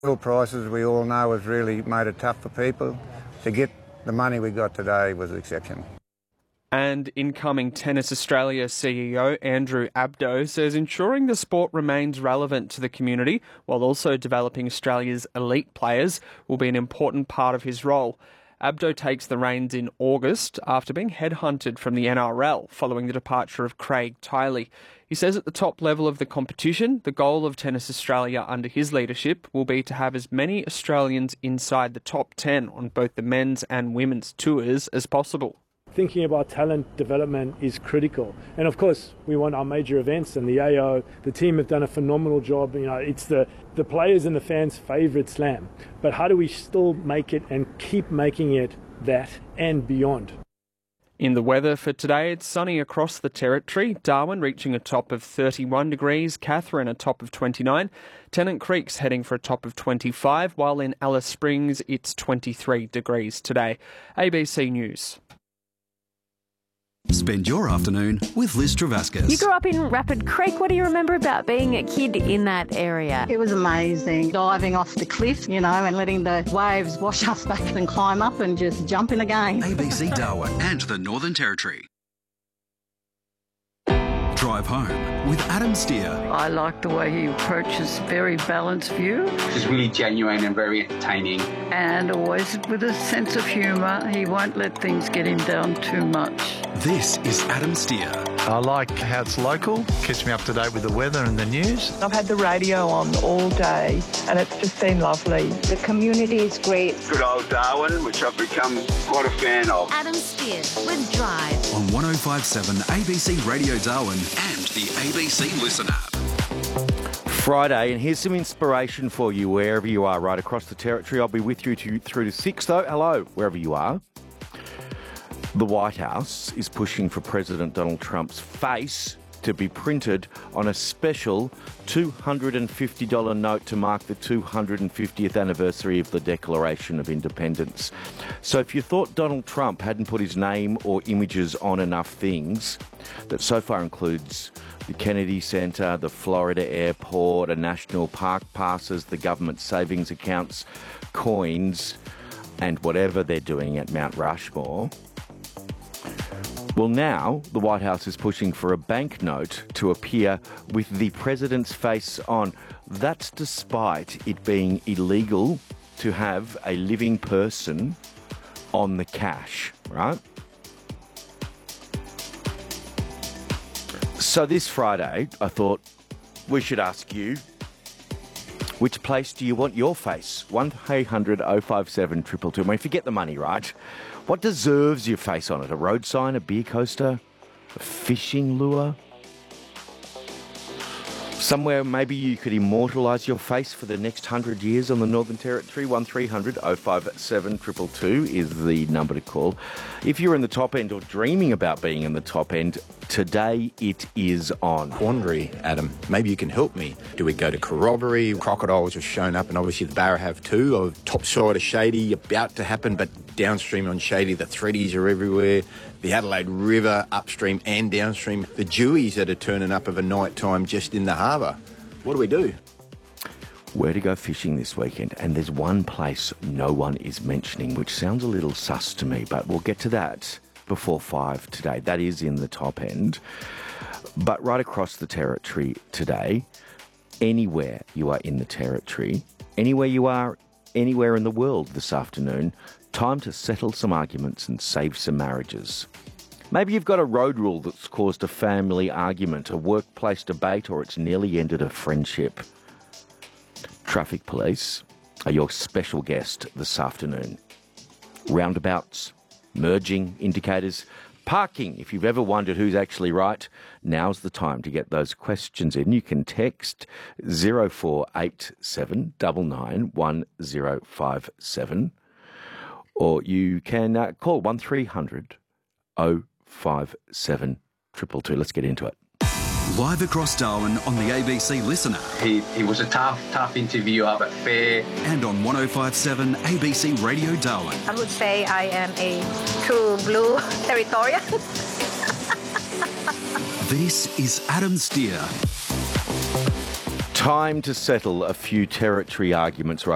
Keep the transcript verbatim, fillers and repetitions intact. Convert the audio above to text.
Fuel prices, we all know, has really made it tough for people. To get the money we got today was exceptional. And incoming Tennis Australia C E O Andrew Abdo says ensuring the sport remains relevant to the community while also developing Australia's elite players will be an important part of his role. Abdo takes the reins in August after being headhunted from the N R L following the departure of Craig Tiley. He says at the top level of the competition, the goal of Tennis Australia under his leadership will be to have as many Australians inside the top ten on both the men's and women's tours as possible. Thinking about talent development is critical. And of course, we want our major events, and the A O, the team have done a phenomenal job. You know, it's the, the players and the fans' favourite slam. But how do we still make it and keep making it that and beyond? In the weather for today, it's sunny across the territory. Darwin reaching a top of thirty-one degrees, Katherine a top of twenty-nine, Tennant Creek's heading for a top of twenty-five, while in Alice Springs it's twenty-three degrees today. A B C News. Spend your afternoon with Liz Travascus. You grew up in Rapid Creek. What do you remember about being a kid in that area? It was amazing. Diving off the cliff, you know, and letting the waves wash us back and climb up and just jump in again. A B C Darwin and the Northern Territory. Drive Home with Adam Steer. I like the way he approaches very balanced view. He's really genuine and very entertaining. And always with a sense of humour. He won't let things get him down too much. This is Adam Steer. I like how it's local, keeps me up to date with the weather and the news. I've had the radio on all day and it's just been lovely. The community is great. Good old Darwin, which I've become quite a fan of. Adam Steer with Drive. On one oh five point seven A B C Radio Darwin and the A B C Listen app. Friday, and here's some inspiration for you wherever you are right across the territory. I'll be with you to, through to six, though. Hello, wherever you are. The White House is pushing for President Donald Trump's face to be printed on a special two hundred fifty dollars note to mark the two hundred fiftieth anniversary of the Declaration of Independence. So if you thought Donald Trump hadn't put his name or images on enough things, that so far includes the Kennedy Centre, the Florida Airport, a national park passes, the government savings accounts, coins, and whatever they're doing at Mount Rushmore. Well, now the White House is pushing for a banknote to appear with the president's face on. That's despite it being illegal to have a living person on the cash, right? So this Friday, I thought we should ask you, which place do you want your face? one eight hundred oh five seven two two two. I mean, forget the money, right? What deserves your face on it? A road sign, a beer coaster, a fishing lure? Somewhere maybe you could immortalise your face for the next hundred years on the Northern Territory. one three hundred oh five seven two two two is the number to call. If you're in the top end or dreaming about being in the top end, today it is on. Quandary, Adam. Maybe you can help me. Do we go to Corroboree? Crocodiles have shown up, and obviously the Barra have too. Or top side of Shady about to happen, but downstream on Shady, the threadies are everywhere. The Adelaide River, upstream and downstream. The Deweys that are turning up of a night time just in the harbour. What do we do? Where to go fishing this weekend? And there's one place no one is mentioning, which sounds a little sus to me, but we'll get to that before five today. That is in the top end. But right across the territory today, anywhere you are in the territory, anywhere you are, anywhere in the world this afternoon, time to settle some arguments and save some marriages. Maybe you've got a road rule that's caused a family argument, a workplace debate, or it's nearly ended a friendship. Traffic police are your special guest this afternoon. Roundabouts, merging indicators, parking. If you've ever wondered who's actually right, now's the time to get those questions in. You can text zero four eight seven nine nine one zero five seven. Or you can uh, call one three hundred oh five seven two two two. Let's get into it. Live across Darwin on the A B C Listener. He, he was a tough, tough interviewer, but fair. And on one oh five point seven A B C Radio Darwin. I would say I am a true blue territorial. This is Adam Steer. Time to settle a few territory arguments right